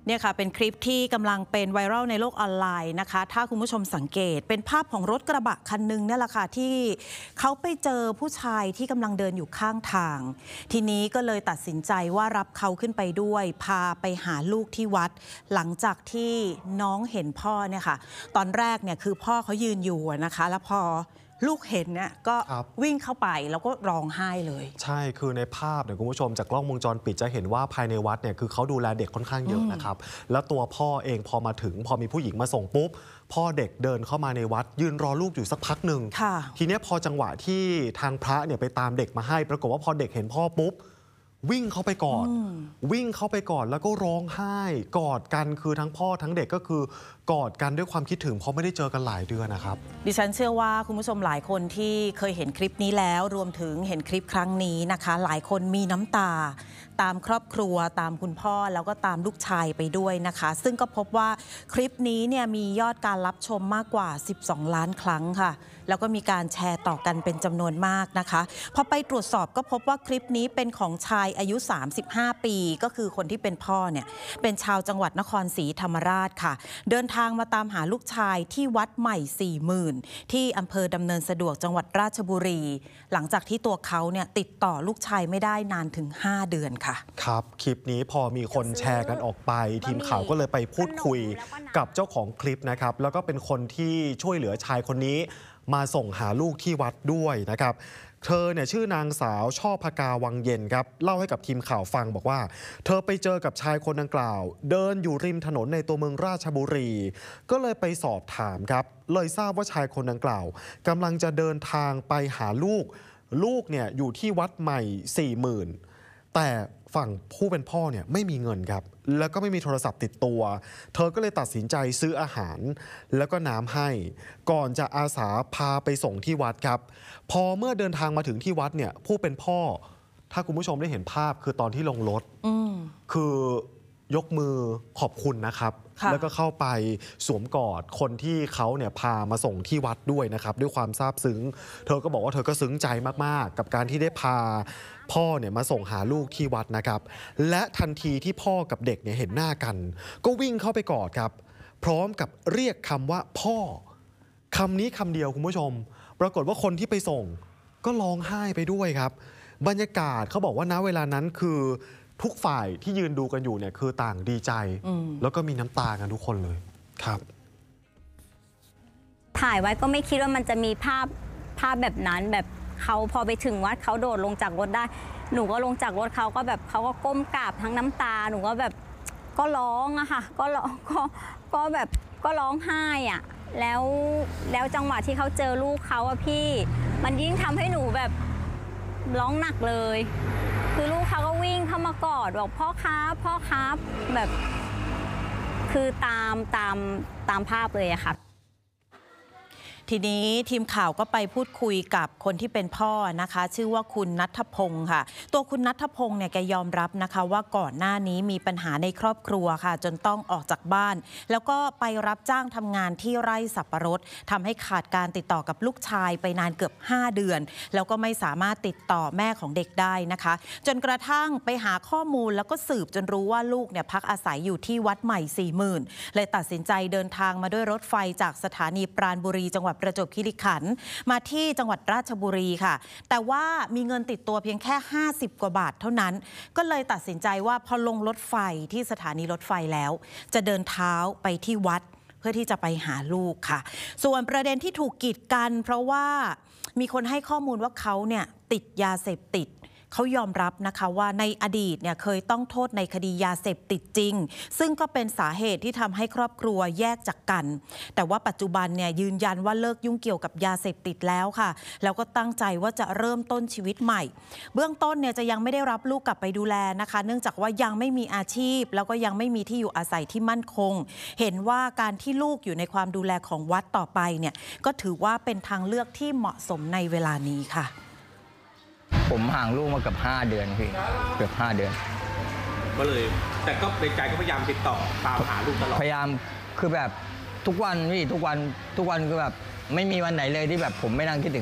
เนี่ยค่ะเป็นคลิปที่กำลังเป็นไวรัลในโลกออนไลน์นะคะถ้าคุณผู้ชมสังเกตเป็นภาพของรถกระบะคันนึงนี่แหละค่ะที่เขาไปเจอผู้ชายที่กำลังเดินอยู่ข้างทางทีนี้ก็เลยตัดสินใจว่ารับเขาขึ้นไปด้วยพาไปหาลูกที่วัดหลังจากที่น้องเห็นพ่อเนี่ยค่ะตอนแรกเนี่ยคือพ่อเขายืนอยู่นะคะแล้วพอลูกเห็นเนี่ยก็วิ่งเข้าไปแล้วก็ร้องไห้เลยใช่คือในภาพเนี่ยคุณผู้ชมจากกล้องวงจรปิดจะเห็นว่าภายในวัดเนี่ยคือเขาดูแลเด็กค่อนข้างเยอะนะครับแล้วตัวพ่อเองพอมาถึงพอมีผู้หญิงมาส่งปุ๊บพ่อเด็กเดินเข้ามาในวัดยืนรอลูกอยู่สักพักหนึ่งทีนี้พอจังหวะที่ทางพระเนี่ยไปตามเด็กมาให้ปรากฏว่าพอเด็กเห็นพ่อปุ๊บวิ่งเข้าไปก่อนแล้วก็ร้องไห้กอดกันคือทั้งพ่อทั้งเด็กก็คือกอดกันด้วยความคิดถึงเพราะไม่ได้เจอกันหลายเดือนนะครับดิฉันเชื่อว่าคุณผู้ชมหลายคนที่เคยเห็นคลิปนี้แล้วรวมถึงเห็นคลิปครั้งนี้นะคะหลายคนมีน้ำตาตามครอบครัวตามคุณพ่อแล้วก็ตามลูกชายไปด้วยนะคะซึ่งก็พบว่าคลิปนี้เนี่ยมียอดการรับชมมากกว่า12 ล้านครั้งค่ะแล้วก็มีการแชร์ต่อกันเป็นจำนวนมากนะคะพอไปตรวจสอบก็พบว่าคลิปนี้เป็นของชายอายุ35 ปีก็คือคนที่เป็นพ่อเนี่ยเป็นชาวจังหวัดนครศรีธรรมราชค่ะเดินทางมาตามหาลูกชายที่วัดใหม่ 40,000ที่อำเภอดำเนินสะดวกจังหวัดราชบุรีหลังจากที่ตัวเขาเนี่ยติดต่อลูกชายไม่ได้นานถึง5 เดือนค่ะครับคลิปนี้พอมีคนแชร์กันออกไปทีมข่าวก็เลยไปพูดคุยกับเจ้าของคลิปนะครับแล้วก็เป็นคนที่ช่วยเหลือชายคนนี้มาส่งหาลูกที่วัดด้วยนะครับเธอเนี่ยชื่อนางสาวช่อพกาวังเย็นครับเล่าให้กับทีมข่าวฟังบอกว่าเธอไปเจอกับชายคนดังกล่าวเดินอยู่ริมถนนในตัวเมืองราชบุรีก็เลยไปสอบถามครับเลยทราบว่าชายคนดังกล่าวกำลังจะเดินทางไปหาลูกเนี่ยอยู่ที่วัดใหม่ 40,000แต่ฝั่งผู้เป็นพ่อเนี่ยไม่มีเงินครับแล้วก็ไม่มีโทรศัพท์ติดตัวเธอก็เลยตัดสินใจซื้ออาหารแล้วก็น้ำให้ก่อนจะอาสาพาไปส่งที่วัดครับพอเมื่อเดินทางมาถึงที่วัดเนี่ยผู้เป็นพ่อถ้าคุณผู้ชมได้เห็นภาพคือตอนที่ลงรถคือยกมือขอบคุณนะครับแล้วก็เข้าไปสวมกอดคนที่เขาเนี่ยพามาส่งที่วัดด้วยนะครับด้วยความซาบซึ้งเธอก็บอกว่าเธอก็ซึ้งใจมากๆกับการที่ได้พาพ่อเนี่ยมาส่งหาลูกที่วัดนะครับและทันทีที่พ่อกับเด็กเนี่ยเห็นหน้ากันก็วิ่งเข้าไปกอดครับพร้อมกับเรียกคำว่าพ่อคำนี้คำเดียวคุณผู้ชมปรากฏว่าคนที่ไปส่งก็ร้องไห้ไปด้วยครับบรรยากาศเขาบอกว่าณเวลานั้นคือทุกฝ่ายที่ยืนดูกันอยู่เนี่ยคือต่างดีใจแล้วก็มีน้ำตากันทุกคนเลยครับถ่ายไว้ก็ไม่คิดว่ามันจะมีภาพแบบนั้นแบบเขาพอไปถึงวัดเขาโดดลงจากรถได้หนูก็ลงจากรถเขาก็แบบเขาก็ก้มกราบทั้งน้ำตาหนูก็แบบก็ร้องอะค่ะก็ร้องก็แบบก็ร้องไห้อะแล้วจังหวะที่เขาเจอลูกเขาอะพี่มันยิ่งทำให้หนูแบบร้องหนักเลยคือลูกเขาก็วิ่งเข้ามากอดบอกพ่อครับแบบคือตามภาพเลยอะค่ะทีนี้ทีมข่าวก็ไปพูดคุยกับคนที่เป็นพ่อนะคะชื่อว่าคุณณัฐพงศ์ค่ะตัวคุณณัฐพงศ์เนี่ยแกยอมรับนะคะว่าก่อนหน้านี้มีปัญหาในครอบครัวค่ะจนต้องออกจากบ้านแล้วก็ไปรับจ้างทำงานที่ไร่สับปะรดทำให้ขาดการติดต่อกับลูกชายไปนานเกือบ5 เดือนแล้วก็ไม่สามารถติดต่อแม่ของเด็กได้นะคะจนกระทั่งไปหาข้อมูลแล้วก็สืบจนรู้ว่าลูกเนี่ยพักอาศัยอยู่ที่วัดใหม่ 40,000เลยตัดสินใจเดินทางมาด้วยรถไฟจากสถานีปราณบุรีจังหวัดประจวบคีรีขันธ์มาที่จังหวัดราชบุรีค่ะแต่ว่ามีเงินติดตัวเพียงแค่50 กว่าบาทเท่านั้นก็เลยตัดสินใจว่าพอลงรถไฟที่สถานีรถไฟแล้วจะเดินเท้าไปที่วัดเพื่อที่จะไปหาลูกค่ะส่วนประเด็นที่ถูกกีดกันเพราะว่ามีคนให้ข้อมูลว่าเขาเนี่ยติดยาเสพติดเขายอมรับนะคะว่าในอดีตเนี่ยเคยต้องโทษในคดียาเสพติดจริงซึ่งก็เป็นสาเหตุที่ทำให้ครอบครัวแยกจากกันแต่ว่าปัจจุบันเนี่ยยืนยันว่าเลิกยุ่งเกี่ยวกับยาเสพติดแล้วค่ะแล้วก็ตั้งใจว่าจะเริ่มต้นชีวิตใหม่เบื้องต้นเนี่ยจะยังไม่ได้รับลูกกลับไปดูแลนะคะเนื่องจากว่ายังไม่มีอาชีพแล้วก็ยังไม่มีที่อยู่อาศัยที่มั่นคงเห็นว่าการที่ลูกอยู่ในความดูแลของวัดต่อไปเนี่ยก็ถือว่าเป็นทางเลือกที่เหมาะสมในเวลานี้ค่ะผมห่างลูกมาเกือบ5 เดือนพี่เกือบ5 เดือนก็เลยแต่ก็ในใจก็พยายามติดต่อตามหาลูกตลอดพยายามคือแบบทุกวันพี่ทุกวันคือแบบไม่มีวันไหนเลยที่แบบผมไม่นั่งคิดถึง